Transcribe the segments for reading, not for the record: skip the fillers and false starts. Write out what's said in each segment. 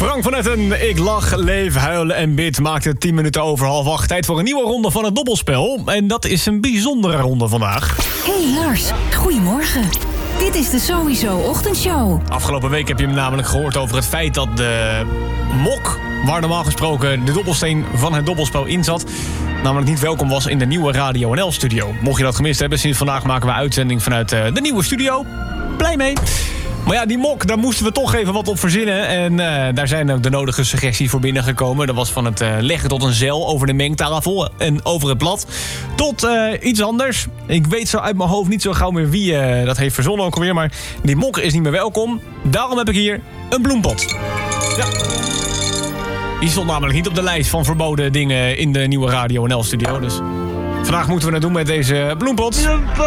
Frank van Etten, ik lach, leef, huilen en bid. Maakt het 10 minuten over 7:30. Tijd voor een nieuwe ronde van het dobbelspel. En dat is een bijzondere ronde vandaag. Hey Lars, goedemorgen. Dit is de Sowieso Ochtendshow. Afgelopen week heb je hem namelijk gehoord over het feit dat de mok, waar normaal gesproken de dobbelsteen van het dobbelspel in zat, namelijk niet welkom was in de nieuwe Radio NL-studio. Mocht je dat gemist hebben, sinds vandaag maken we uitzending vanuit de nieuwe studio. Blij mee. Maar ja, die mok, daar moesten we toch even wat op verzinnen. En daar zijn ook de nodige suggesties voor binnengekomen. Dat was van het leggen tot een zeil over de mengtafel en over het blad. Tot iets anders. Ik weet zo uit mijn hoofd niet zo gauw meer wie dat heeft verzonnen ook alweer. Maar die mok is niet meer welkom. Daarom heb ik hier een bloempot. Ja. Die stond namelijk niet op de lijst van verboden dingen in de nieuwe Radio NL-studio. Dus vandaag moeten we het doen met deze bloempot.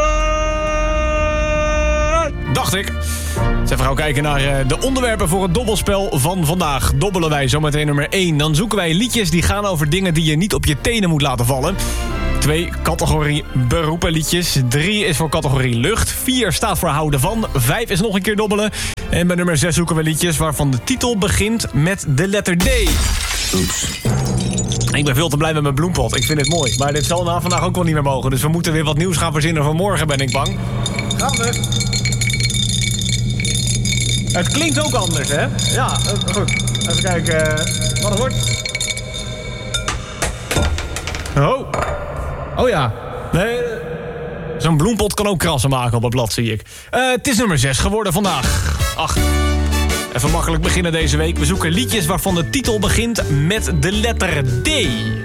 Dacht ik. Dus even gaan kijken naar de onderwerpen voor het dobbelspel van vandaag. Dobbelen wij zometeen nummer 1. Dan zoeken wij liedjes die gaan over dingen die je niet op je tenen moet laten vallen. 2, categorie beroepenliedjes. 3 is voor categorie lucht. 4 staat voor houden van. 5 is nog een keer dobbelen. En bij nummer 6 zoeken we liedjes waarvan de titel begint met de letter D. Oeps. Ik ben veel te blij met mijn bloempot. Ik vind het mooi. Maar dit zal na vandaag ook wel niet meer mogen. Dus we moeten weer wat nieuws gaan verzinnen voor morgen, ben ik bang. Gaan we. Het klinkt ook anders, hè? Ja, goed. Even kijken wat het wordt. Oh. Oh ja. Nee. Zo'n bloempot kan ook krassen maken op het blad, zie ik. Het is nummer 6 geworden vandaag. Ach. Even makkelijk beginnen deze week. We zoeken liedjes waarvan de titel begint met de letter D.